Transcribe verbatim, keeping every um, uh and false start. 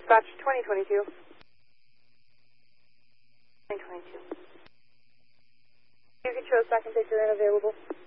Dispatch twenty twenty-two. twenty twenty-two. You can show second picture unavailable.